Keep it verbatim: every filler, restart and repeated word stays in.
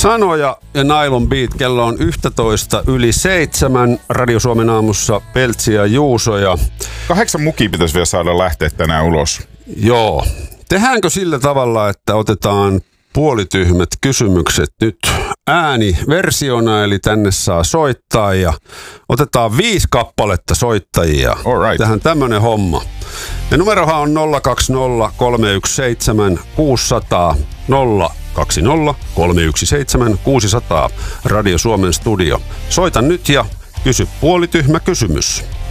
Sanoja ja Nylon Beat. Kello on yksitoista yli seitsemän. Radio Suomen aamussa Peltsi ja Juuso. Ja... Kahdeksan mukia pitäisi vielä saada lähteä tänään ulos. Joo. Tehdäänkö sillä tavalla, että otetaan puolityhmät kysymykset nyt ääniversiona, eli tänne saa soittaa ja otetaan viisi kappaletta soittajia. Alright. Tähän tämmönen homma. Ja numerohan on nolla kaksi nolla kolme yksi seitsemän kuusi nolla nolla nolla kaksi nolla kolme yksi seitsemän kuusi nolla nolla Radio Suomen studio. Soita nyt ja kysy puolityhmä kysymys.